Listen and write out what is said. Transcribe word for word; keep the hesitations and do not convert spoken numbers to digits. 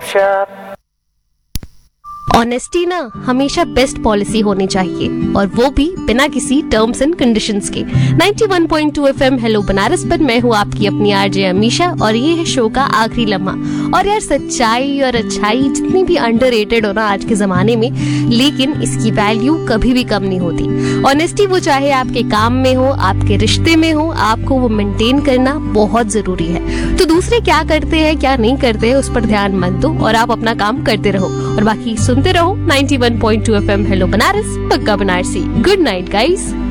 Honesty ना हमेशा best policy होनी चाहिए, और वो भी बिना किसी टर्म्स एंड कंडीशंस के। Ninety one point two FM hello Banaras पर मैं हूँ आपकी अपनी आरजे अमीशा, और ये है शो का आखिरी लम्हा। और यार, सच्चाई और अच्छाई जितनी भी अंडररेटेड हो ना आज के जमाने में, लेकिन इसकी वैल्यू कभी भी कम नहीं होती। ऑनेस्टी वो चाहे आपके काम में हो, आपके रिश्ते में हो, आपको वो मेंटेन करना बहुत जरूरी है। तो दूसरे क्या करते हैं क्या नहीं करते हैं उस पर ध्यान मत दो, और आप अपना काम करते रहो, और बाकी सुनते रहो ninety one point two FM hello Banaras, पक्का बनारसी। Good night guys.